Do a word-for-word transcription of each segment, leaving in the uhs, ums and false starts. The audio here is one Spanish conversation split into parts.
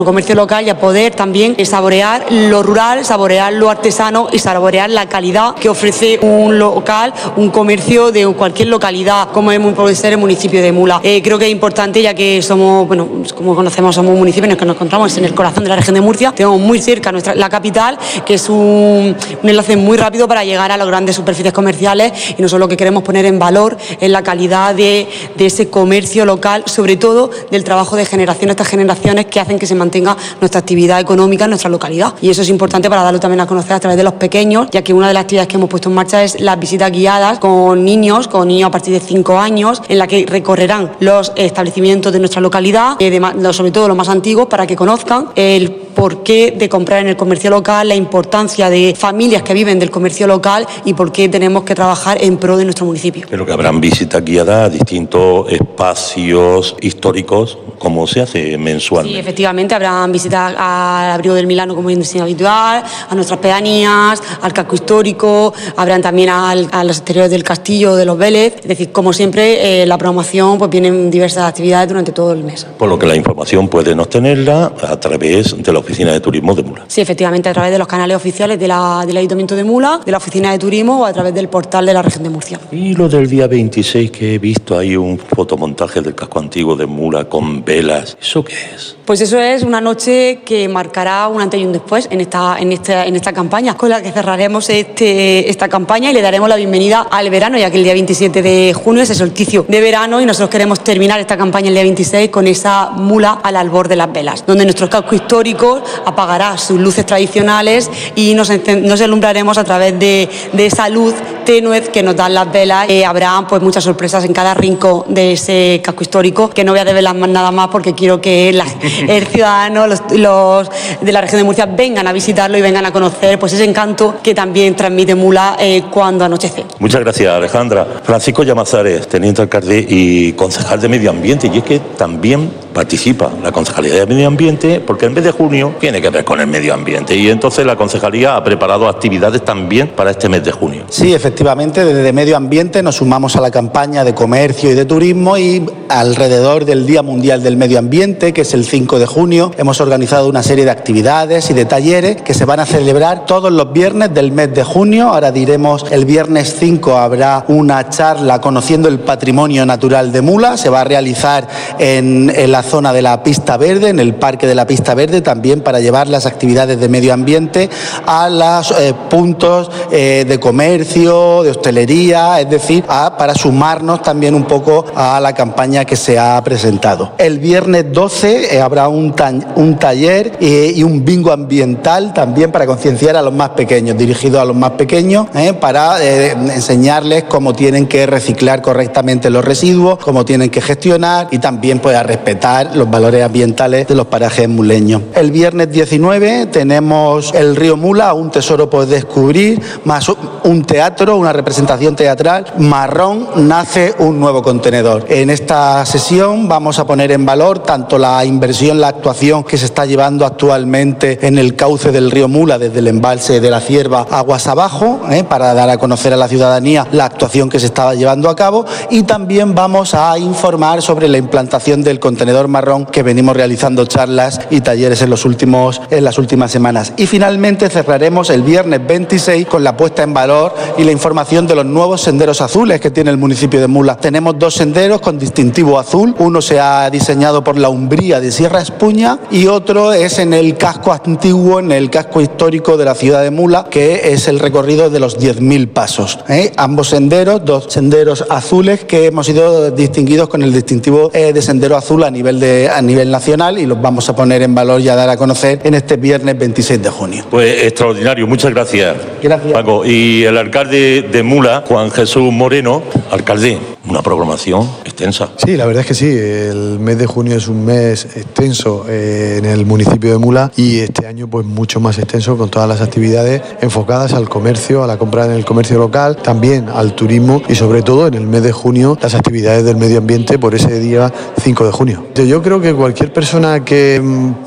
comercio local y a poder también saborear lo rural, saborear lo artesano y saborear la calidad que ofrece un local, un comercio de cualquier localidad, como puede ser el municipio de Mula. Eh, creo que es importante, ya que somos, bueno, como conocemos, somos un municipio en el que nos encontramos en el corazón de la región de Murcia, tenemos muy cerca nuestra, la capital, que es un, un enlace muy rápido para llegar a las grandes superficies comerciales, y nosotros lo que queremos poner en valor es la calidad de, de ese comercio local, sobre todo del trabajo de generación, estas generaciones que hacen que se mantenga nuestra actividad económica en nuestra localidad. Y eso es importante para darlo también a conocer a través de los pequeños, ya que una de las actividades que hemos puesto en marcha es las visitas guiadas con niños, con niños a partir de cinco años, en la que recorrerán los establecimientos de nuestra localidad, eh, de, sobre todo los más antiguos, para que conozcan el porqué de comprar en el comercio local, la importancia de familias que viven del comercio local y por qué tenemos que trabajar en pro de nuestro municipio. Pero que habrán visitas guiadas a distintos espacios históricos, como se hace mensualmente. Sí, efectivamente, habrán visitas al Abrigo del Milano, como es habitual, a nuestras pedanías, al casco histórico, habrán también al, a los exteriores del castillo de los Vélez. Es decir, como siempre, eh, la programación pues vienen diversas actividades durante todo el mes. Por lo que la información pueden obtenerla a través de la Oficina de Turismo de Mula. Sí, efectivamente, a través de los canales oficiales de la, del Ayuntamiento de Mula, de la Oficina de Turismo o a través del portal de la región de Murcia. Y lo del día veintiséis, que he visto ahí un fotomontaje del casco antiguo de Mula con velas, ¿eso qué es? Pues eso es una noche que marcará un antes y un después en esta, en esta, en esta campaña, con la que cerraremos este, esta campaña y le daremos la bienvenida al verano, ya que el día veintisiete de junio es el solsticio de verano y nosotros queremos terminar esta campaña el día veintiséis con esa mula al albor de las velas, donde nuestro casco histórico apagará sus luces tradicionales y nos, nos alumbraremos a través de, de esa luz tenue que nos dan las velas. Eh, habrá pues muchas sorpresas en cada rincón de ese casco histórico, que no voy a develar más nada más porque quiero que la, el ciudadano, los, los de la región de Murcia vengan a visitarlo y vengan a conocer pues ese encanto que también transmite Mula eh, cuando anochece. Muchas gracias, Alejandra. Francisco Llamazares, teniente alcalde y concejal de Medio Ambiente, y es que también participa la Concejalía de Medio Ambiente, porque el mes de junio tiene que ver con el medio ambiente, y entonces la Concejalía ha preparado actividades también para este mes de junio. Sí, efectivamente, desde Medio Ambiente nos sumamos a la campaña de comercio y de turismo, y alrededor del Día Mundial del Medio Ambiente, que es el cinco de junio, hemos organizado una serie de actividades y de talleres que se van a celebrar todos los viernes del mes de junio. Ahora diremos, el viernes cinco habrá una charla conociendo el patrimonio natural de Mula, se va a realizar en, en la zona de la Pista Verde, en el Parque de la Pista Verde, también para llevar las actividades de medio ambiente a los eh, puntos eh, de comercio, de hostelería, es decir, a, para sumarnos también un poco a la campaña que se ha presentado. El viernes doce eh, habrá un, ta un taller eh, y un bingo ambiental también para concienciar a los más pequeños, dirigido a los más pequeños, eh, para eh, enseñarles cómo tienen que reciclar correctamente los residuos, cómo tienen que gestionar y también pues a respetar los valores ambientales de los parajes muleños. El viernes diecinueve tenemos el río Mula, un tesoro por descubrir, más un teatro, una representación teatral, Marrón, nace un nuevo contenedor. En esta sesión vamos a poner en valor tanto la inversión, la actuación que se está llevando actualmente en el cauce del río Mula, desde el embalse de la Cierva aguas abajo, eh, para dar a conocer a la ciudadanía la actuación que se estaba llevando a cabo, y también vamos a informar sobre la implantación del contenedor marrón, que venimos realizando charlas y talleres en, los últimos, en las últimas semanas. Y finalmente cerraremos el viernes veintiséis con la puesta en valor y la información de los nuevos senderos azules que tiene el municipio de Mula. Tenemos dos senderos con distintivo azul, uno se ha diseñado por la Umbría de Sierra Espuña y otro es en el casco antiguo, en el casco histórico de la ciudad de Mula, que es el recorrido de los diez mil pasos. ¿eh? Ambos senderos, dos senderos azules que hemos sido distinguidos con el distintivo eh, de sendero azul a nivel, de, a nivel nacional, y los vamos a poner en valor y a dar a conocer en este viernes veintiséis de junio. Pues extraordinario, muchas gracias. Gracias. Paco. Y el alcalde de Mula, Juan Jesús Moreno, alcalde, una programación extensa. Sí, la verdad es que sí, el mes de junio es un mes extenso eh, en el municipio de Mula, y este año pues mucho más extenso, con todas las actividades enfocadas al comercio, a la compra en el comercio local, también al turismo, y sobre todo en el mes de junio las actividades del medio ambiente por ese día cinco de junio. Yo creo que cualquier persona que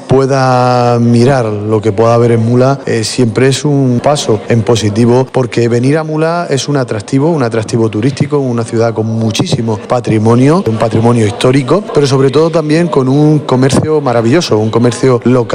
pueda mirar lo que pueda haber en Mula eh, siempre es un paso en positivo, porque venir a Mula es un atractivo, un atractivo turístico, una ciudad con muchísimo patrimonio, un patrimonio histórico, pero sobre todo también con un comercio maravilloso, un comercio local